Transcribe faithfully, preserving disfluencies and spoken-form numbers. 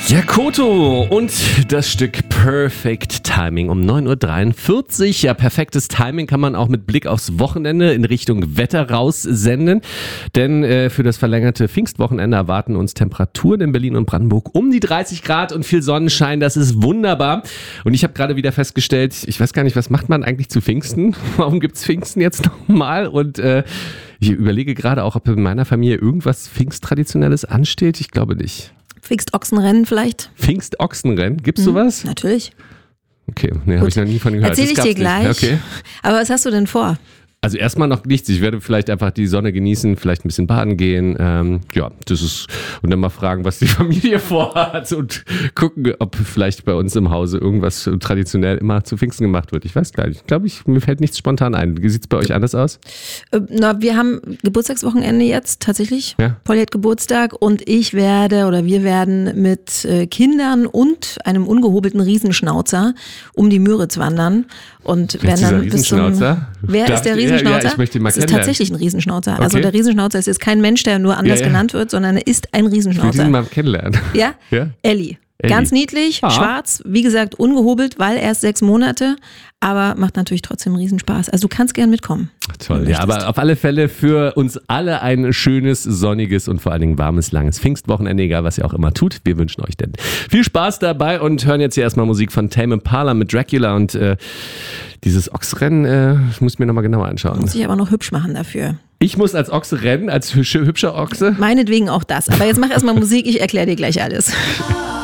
Der Koto und das Stück Perfect Timing um neun Uhr dreiundvierzig. Ja, perfektes Timing kann man auch mit Blick aufs Wochenende in Richtung Wetter raussenden. Denn äh, für das verlängerte Pfingstwochenende erwarten uns Temperaturen in Berlin und Brandenburg um die dreißig Grad und viel Sonnenschein. Das ist wunderbar. Und ich habe gerade wieder festgestellt, ich weiß gar nicht, was macht man eigentlich zu Pfingsten? Warum gibt's Pfingsten jetzt nochmal? Und äh, ich überlege gerade auch, ob in meiner Familie irgendwas Pfingsttraditionelles ansteht. Ich glaube nicht. Pfingstochsenrennen vielleicht? Pfingstochsenrennen? Gibt's Mhm, sowas? natürlich. Okay, nee, habe ich noch nie von gehört. Erzähl ich dir gleich. Okay. Aber was hast du denn vor? Also erstmal noch nichts. Ich werde vielleicht einfach die Sonne genießen, vielleicht ein bisschen baden gehen. Ähm, ja, das ist. Und dann mal fragen, was die Familie vorhat und gucken, ob vielleicht bei uns im Hause irgendwas traditionell immer zu Pfingsten gemacht wird. Ich weiß gar nicht. Ich glaube, ich, mir fällt nichts spontan ein. Wie sieht's bei euch anders aus? Äh, na, wir haben Geburtstagswochenende jetzt tatsächlich. Ja. Polly hat Geburtstag und ich werde oder wir werden mit äh, Kindern und einem ungehobelten Riesenschnauzer um die Müritz wandern und werden dann bis zum. Riesenschnauzer? Wer Darf ist der ich- Riesenschnauzer? Ja, ja, ich möchte ihn mal das ist kennenlernen. tatsächlich ein Riesenschnauzer. Also Okay. der Riesenschnauzer ist jetzt kein Mensch, der nur anders Ja, ja. genannt wird, sondern er ist ein Ich will Riesenschnauzer. diesen mal kennenlernen. Ja? Ja? Ellie. Ellie. Ganz niedlich, Ah. schwarz, wie gesagt, ungehobelt, weil erst sechs Monate, aber macht natürlich trotzdem Riesenspaß. Also du kannst gern mitkommen. Toll, wenn ja, du möchtest. aber auf alle Fälle für uns alle ein schönes, sonniges und vor allen Dingen warmes, langes Pfingstwochenende, egal was ihr auch immer tut. Wir wünschen euch denn viel Spaß dabei und hören jetzt hier erstmal Musik von Tame Impala mit Dracula und äh, dieses Ochsrennen, äh, ich muss mir nochmal genauer anschauen. Muss ich aber noch hübsch machen dafür. Ich muss als Ochse rennen, als hübsche, hübscher Ochse. Meinetwegen auch das. Aber jetzt mach erstmal Musik, ich erkläre dir gleich alles.